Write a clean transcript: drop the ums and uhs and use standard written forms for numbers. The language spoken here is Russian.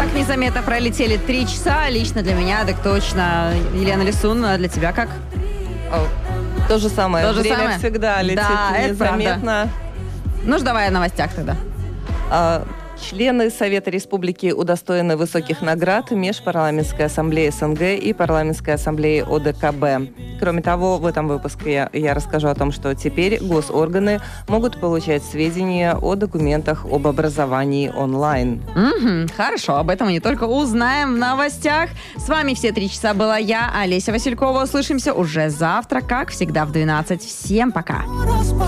Так незаметно пролетели 3 часа. Лично для меня, так точно. Елена Лисун, для тебя как? То же самое. То же Время самое? всегда летит Да, это незаметно. Ну ж давай о новостях тогда. Члены Совета Республики удостоены высоких наград Межпарламентской ассамблеи СНГ и Парламентской ассамблеи ОДКБ. Кроме того, в этом выпуске я расскажу о том, что теперь госорганы могут получать сведения о документах об образовании онлайн. Хорошо, об этом мы не только узнаем в новостях. С вами все 3 часа была я, Олеся Василькова. Услышимся уже завтра, как всегда, в 12. Всем пока.